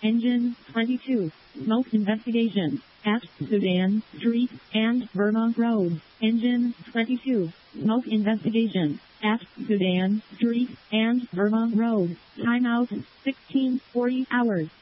Engine 22. Smoke investigation at Sudan Street and Vermont Road. Engine 22. Smoke investigation at Sudan Street and Vermont Road. Timeout 16:40 hours.